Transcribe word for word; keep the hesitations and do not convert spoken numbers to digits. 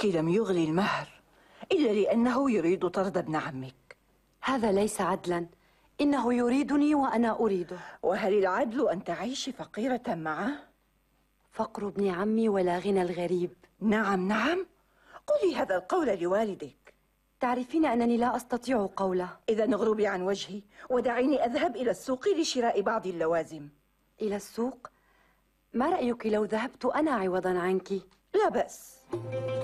أبوك لم يغلي المهر إلا لأنه يريد طرد ابن عمك. هذا ليس عدلا، إنه يريدني وأنا أريده. وهل العدل أن تعيشي فقيرة معه؟ فقر ابن عمي ولا غنى الغريب. نعم نعم، قولي هذا القول لوالدك. تعرفين أنني لا أستطيع قوله. إذا اغربي عن وجهي ودعيني أذهب إلى السوق لشراء بعض اللوازم. إلى السوق؟ ما رأيك لو ذهبت أنا عوضا عنك؟ لا بأس.